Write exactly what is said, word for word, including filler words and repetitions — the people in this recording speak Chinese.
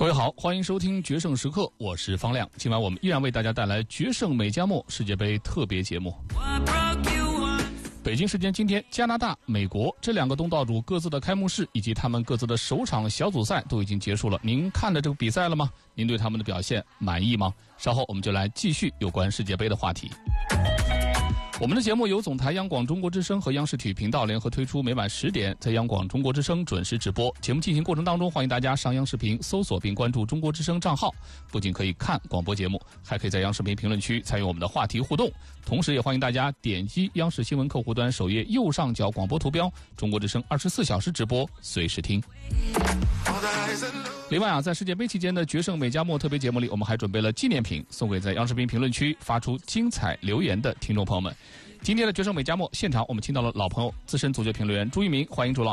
各位好，欢迎收听决胜时刻，我是方亮。今晚我们依然为大家带来决胜美加墨世界杯特别节目。北京时间今天，加拿大、美国这两个东道主各自的开幕式以及他们各自的首场小组赛都已经结束了。您看了这个比赛了吗？您对他们的表现满意吗？稍后我们就来继续有关世界杯的话题。我们的节目由总台央广中国之声和央视体育频道联合推出，每晚十点在央广中国之声准时直播。节目进行过程当中，欢迎大家上央视频搜索并关注中国之声账号，不仅可以看广播节目，还可以在央视频评论区参与我们的话题互动。同时也欢迎大家点击央视新闻客户端首页右上角广播图标，中国之声二十四小时直播，随时听。另外啊，在世界杯期间的决胜美加墨特别节目里，我们还准备了纪念品送给在央视频评论区发出精彩留言的听众朋友们。今天的决胜美加墨现场，我们请到了老朋友资深足球评论员朱一鸣，欢迎朱老师。